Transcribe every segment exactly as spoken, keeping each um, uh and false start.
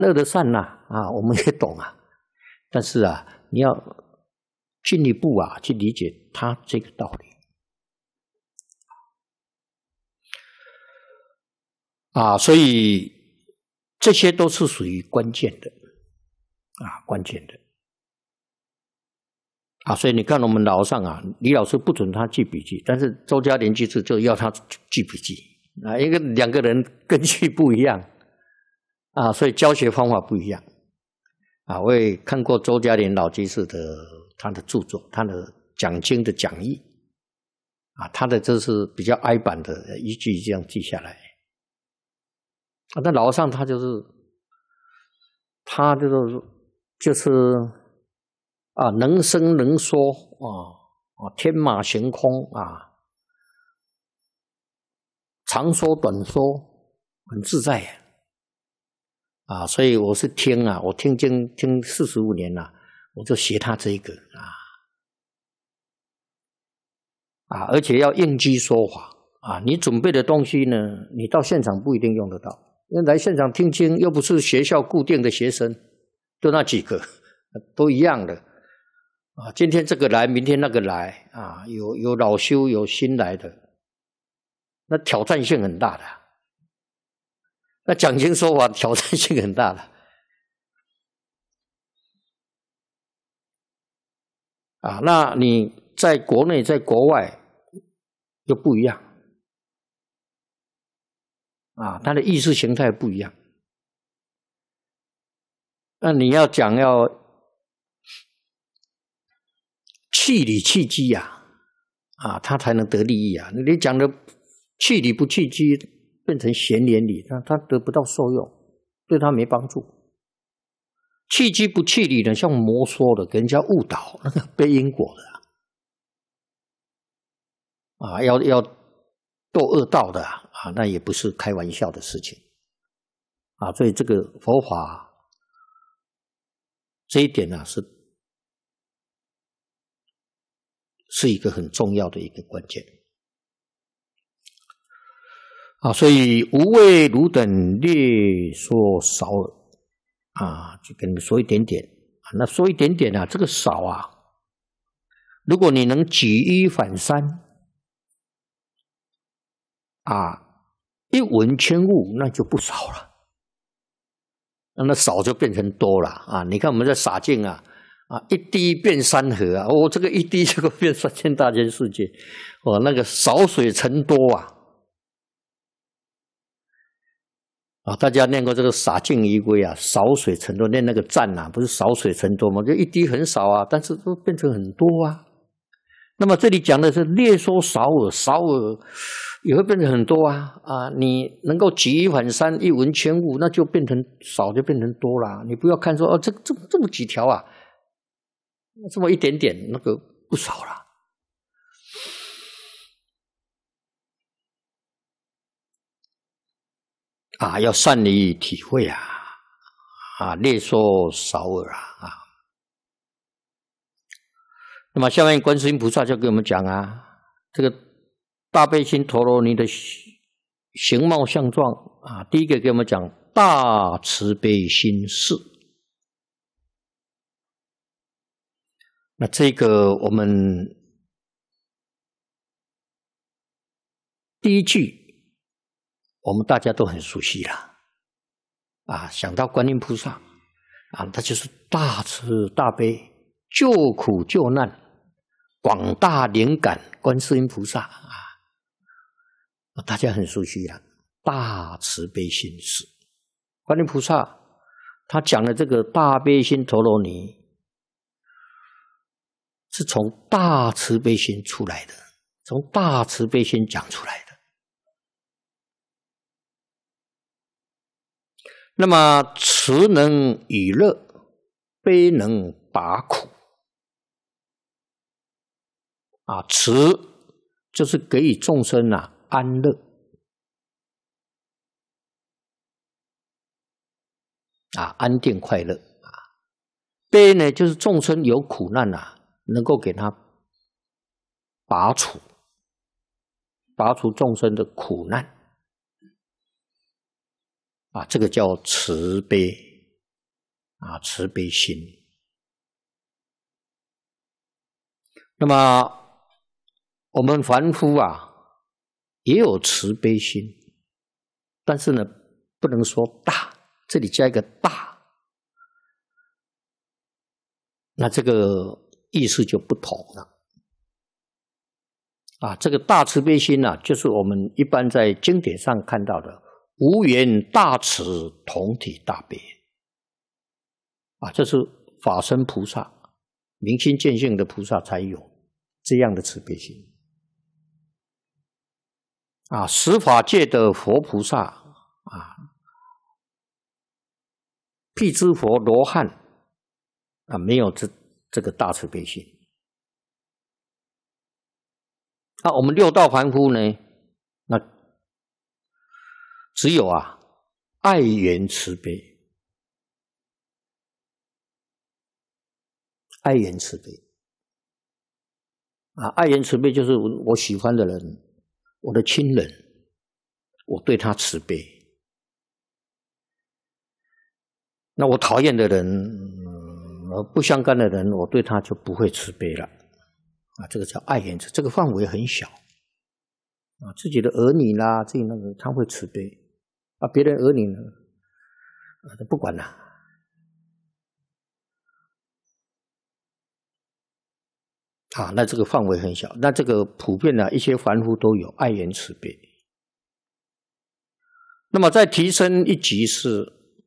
乐得善呐啊，我们也懂啊，但是啊，你要进一步啊去理解他这个道理啊，所以这些都是属于关键的啊，关键的啊，所以你看我们老上啊，李老师不准他记笔记，但是周嘉玲居士就要他记笔记啊，因为两个人根据不一样啊，所以教学方法不一样啊。我也看过周嘉玲老居士的他的著作，他的讲经的讲义啊，他的这是比较挨板的，一句这样记下来啊。那老和尚他就是他就是就是啊，能伸能缩啊啊，天马行空啊，长说短说，很自在呀。啊，所以我是听啊，我听经听四十五年了、啊，我就学他这个啊啊，而且要应机说法啊。你准备的东西呢，你到现场不一定用得到，因为来现场听经又不是学校固定的学生，就那几个，都一样的啊。今天这个来，明天那个来啊，有有老修，有新来的，那挑战性很大的。那讲经说法挑战性很大的啊，那你在国内在国外又不一样啊，它的意识形态不一样。那你要讲要气理气机呀，啊，他才能得利益啊。你讲的气理不气机，变成闲言理，他他得不到受用，对他没帮助。气机不气理呢，像魔说的，给人家误导，那个背因果的啊，啊要要斗恶道的啊，那也不是开玩笑的事情啊。所以这个佛法这一点呢、啊，是是一个很重要的一个关键。啊，所以无畏汝等略说少耳啊，就跟你们说一点点啊。那说一点点啊，这个少啊，如果你能举一反三啊，一闻千悟，那就不少了。那少就变成多了啊！你看我们在洒净啊，啊，一滴变山河啊，哦，这个一滴这个变三千大千世界，哦，那个少水成多啊。啊，大家念过这个洒净仪规啊，少水成多，念那个赞啊，不是少水成多吗？就一滴很少啊，但是都变成很多啊。那么这里讲的是略说少耳，少耳也会变成很多啊啊！你能够举一反三，一闻千悟，那就变成少，就变成多啦。你不要看说哦，这这这么几条啊，这么一点点，那个不少啦。啊，要善于体会啊，啊，略说少耳啊，啊。那么下面观世音菩萨就跟我们讲啊，这个大悲心陀罗尼的形貌相状啊，第一个给我们讲大慈悲心事。那这个我们第一句。我们大家都很熟悉了啊，想到观音菩萨啊，他就是大慈大悲、救苦救难、广大灵感观世音菩萨啊，大家很熟悉了。大慈悲心事，观音菩萨他讲的这个大悲心陀罗尼，是从大慈悲心出来的，从大慈悲心讲出来的。那么慈能以乐，悲能拔苦啊，慈就是给予众生啊安乐啊，安定快乐啊。悲呢，就是众生有苦难啊，能够给他拔除，拔除众生的苦难。啊，这个叫慈悲啊，慈悲心。那么我们凡夫啊，也有慈悲心，但是呢，不能说大，这里加一个大，那这个意思就不同了。啊，这个大慈悲心啊，就是我们一般在经典上看到的无缘大慈，同体大悲。啊，这是法身菩萨、明心见性的菩萨才有这样的慈悲心。啊，十法界的佛菩萨啊，辟支佛、罗汉啊，没有这这个大慈悲心。那、啊、我们六道凡夫呢？那只有啊，爱缘慈悲。爱缘慈悲啊，爱缘慈悲就是我喜欢的人，我的亲人，我对他慈悲。那我讨厌的人，呃，不相干的人，我对他就不会慈悲了。啊，这个叫爱缘慈，这个范围很小。啊，自己的儿女啦，自己那个他会慈悲，啊，别人儿女呢，啊，都不管了。啊，那这个范围很小，那这个普遍的、啊、一些凡夫都有爱缘慈悲。那么再提升一级是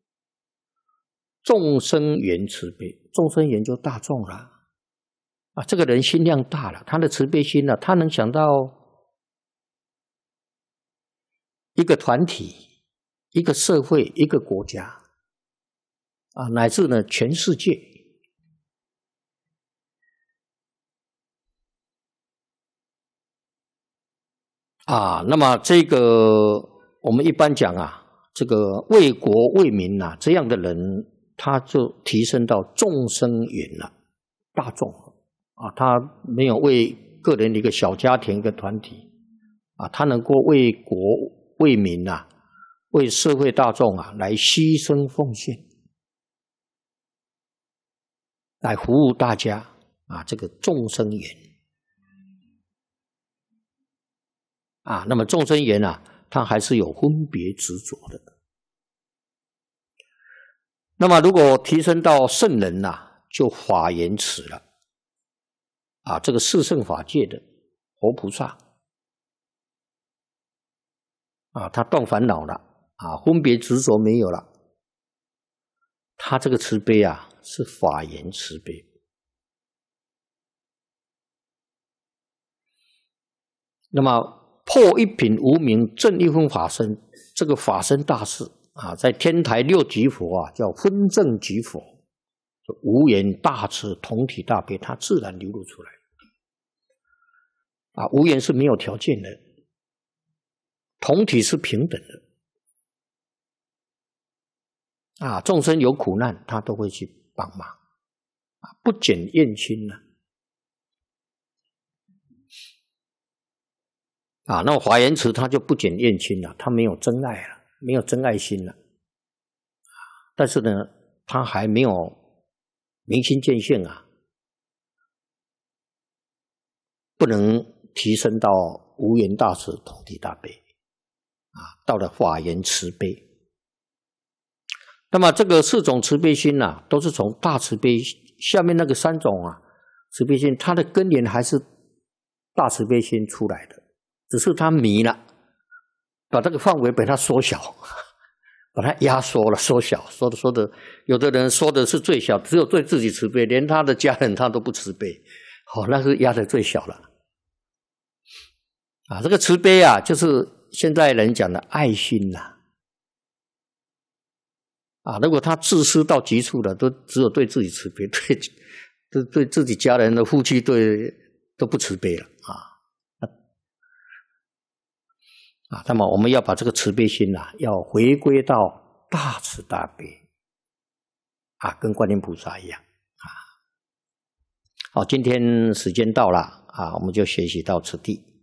众生缘慈悲，众生缘就大众了。啊，这个人心量大了，他的慈悲心呢、啊，他能想到一个团体、一个社会、一个国家，啊，乃至呢全世界。啊，那么这个我们一般讲啊，这个为国为民啊，这样的人，他就提升到众生缘了，大众啊，他没有为个人的一个小家庭、一个团体啊，他能够为国为民啊，为社会大众啊来牺牲奉献，来服务大家啊，这个众生缘。啊，那么众生缘啊，它还是有分别执着的。那么如果提升到圣人呐、啊，就法缘慈了。啊，这个四圣法界的活菩萨啊，他断烦恼了啊，分别执着没有了，他这个慈悲啊是法缘慈悲。那么破一品无明，证一分法身，这个法身大士啊，在天台六级佛啊，叫分正级佛，无缘大慈，同体大悲，它自然流露出来。啊，无缘是没有条件的，同体是平等的。啊，众生有苦难，他都会去帮忙，啊，不减厌亲呢。啊，那华严慈他就不减厌亲了，他没有真爱了，没有真爱心了。但是呢，他还没有明心见性啊，不能提升到无缘大慈，同体大悲啊，到了法缘慈悲。那么这个四种慈悲心啊，都是从大慈悲下面那个三种啊慈悲心，它的根源还是大慈悲心出来的。只是他迷了，把这个范围把它缩小，把它压缩了，缩小，说的说的，有的人说的是最小，只有对自己慈悲，连他的家人他都不慈悲，哦，那是压的最小了。啊，这个慈悲啊，就是现在人讲的爱心呐。啊，如果他自私到极处了，都只有对自己慈悲，对对对自己家人的夫妻对都不慈悲了啊。啊，那么我们要把这个慈悲心啊，要回归到大慈大悲啊，跟观音菩萨一样啊。好，今天时间到了啊，我们就学习到此地。